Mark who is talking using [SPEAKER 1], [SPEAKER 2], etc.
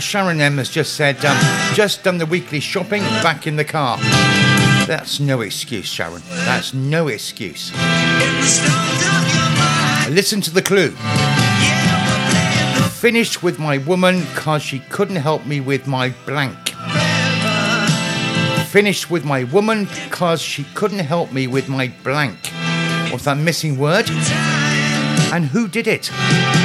[SPEAKER 1] Sharon M has just said, just done the weekly shopping, back in the car. That's no excuse, Sharon. That's no excuse. Listen to the clue. Finished with my woman cause she couldn't help me with my blank. Finished with my woman cause she couldn't help me with my blank. What's that missing word? And who did it?